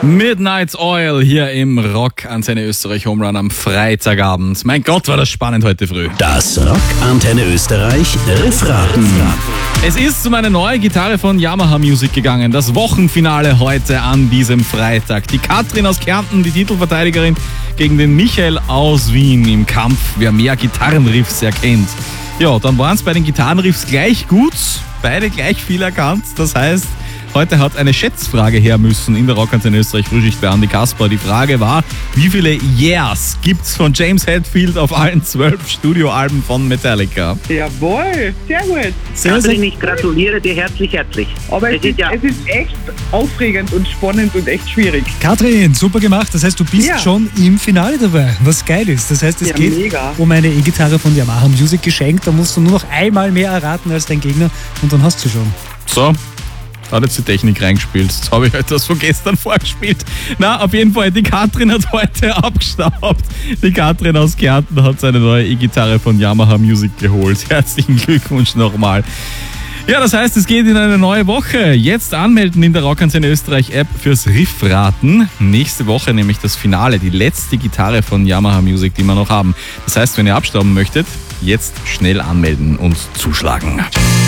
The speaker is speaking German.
Midnight Oil hier im Rock Antenne Österreich Home Run am Freitagabend. Mein Gott, war das spannend heute früh. Das Rock Antenne Österreich Riffraten. Es ist um eine neue Gitarre von Yamaha Music gegangen. Das Wochenfinale heute an diesem Freitag. Die Katrin aus Kärnten, die Titelverteidigerin, gegen den Michael aus Wien im Kampf, wer mehr Gitarrenriffs erkennt. Ja, dann waren es bei den Gitarrenriffs gleich gut, beide gleich viel erkannt. Das heißt, heute hat eine Schätzfrage her müssen in der Rockantenne Österreich Frühschicht bei Andi Kasper. Die Frage war, wie viele Yeahs gibt's von James Hetfield auf allen 12 Studioalben von Metallica? Jawohl, sehr gut. Katrin, ich gratuliere dir herzlich. Aber es ist echt aufregend und spannend und echt schwierig. Katrin, super gemacht. Das heißt, du bist schon im Finale dabei, was geil ist. Das heißt, es geht um eine E-Gitarre von Yamaha Music geschenkt. Da musst du nur noch einmal mehr erraten als dein Gegner und dann hast du schon. So. Hat jetzt die Technik reingespielt. Jetzt habe ich etwas von gestern vorgespielt. Na, auf jeden Fall, die Katrin hat heute abgestaubt. Die Katrin aus Kärnten hat seine neue E-Gitarre von Yamaha Music geholt. Herzlichen Glückwunsch nochmal. Ja, das heißt, es geht in eine neue Woche. Jetzt anmelden in der Rockantenne Österreich App fürs Riffraten. Nächste Woche nämlich das Finale, die letzte Gitarre von Yamaha Music, die wir noch haben. Das heißt, wenn ihr abstauben möchtet, jetzt schnell anmelden und zuschlagen.